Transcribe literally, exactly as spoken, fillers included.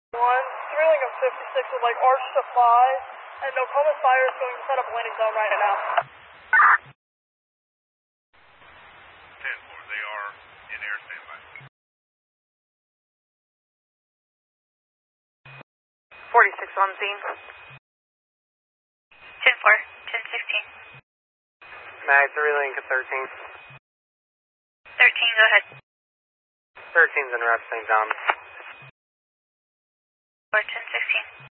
One, thrilling of fifty-six with like arch to fly, and Oklahoma Fire is going to set up a landing zone right now. ten four, they are in air standby. forty-six on scene. ten four, ten sixteen. Mag three link at thirteen. thirteen, go ahead. thirteen's in route to Saint John. Or ten sixteen.